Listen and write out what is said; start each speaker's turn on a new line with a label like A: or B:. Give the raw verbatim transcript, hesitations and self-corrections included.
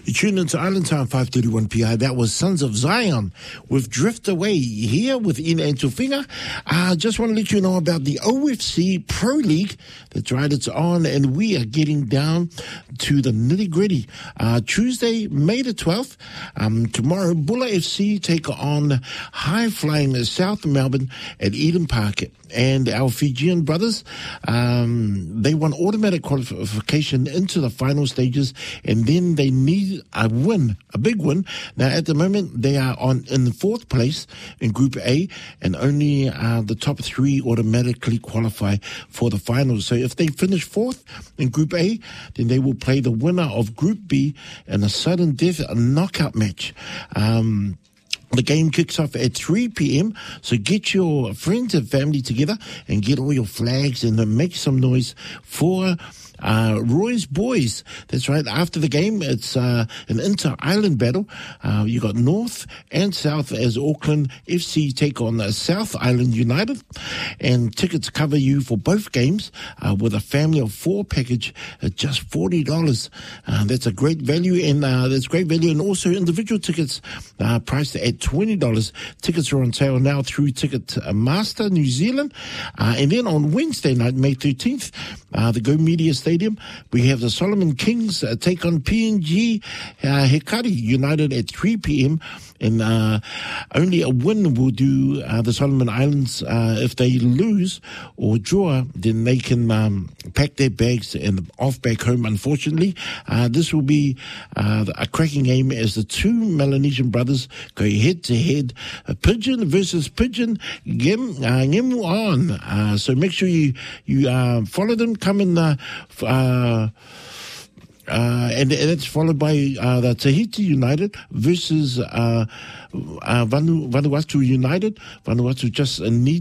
A: You tune into Island Time five thirty-one P I. That was Sons of Zion with Drift Away here with Ina and Tufinga. I uh, just want to let you know about the O F C Pro League. That's right, it's on, and we are getting down to the nitty-gritty. Uh, Tuesday, May the twelfth, um, tomorrow, Bulla F C take on high-flying South Melbourne at Eden Park. And our Fijian brothers, um, they won automatic qualification into the final stages, and then they need a win, a big win. Now, at the moment, they are on in fourth place in Group A, and only uh, the top three automatically qualify for the finals. So if they finish fourth in Group A, then they will play the winner of Group B in a sudden death knockout match. Um The game kicks off at three p.m., so get your friends and family together and get all your flags and make some noise for uh, Roy's Boys. That's right. After the game, it's uh, an inter-island battle. Uh, you got North and South as Auckland F C take on uh, South Island United, and tickets cover you for both games uh, with a family of four package at just forty dollars. Uh, that's a great value, and uh, that's great value, and also individual tickets uh, priced at twenty dollars. Tickets are on sale now through Ticket Master New Zealand. Uh, and then on Wednesday night, May thirteenth, uh, the Go Media Stadium, we have the Solomon Kings uh, take on P N G uh, Hikari United at three p.m. And uh, only a win will do uh, the Solomon Islands. Uh, if they lose or draw, then they can um, pack their bags and off back home, unfortunately. Uh, this will be uh, a cracking game as the two Melanesian brothers go head-to-head. Uh, Pigeon versus Pigeon. Gem, uh, Ngemu on. Uh, so make sure you, you uh, follow them. Come in uh, uh, Uh, and, and it's followed by uh, the Tahiti United versus uh, uh, Vanu, Vanuatu United. Vanuatu just uh, need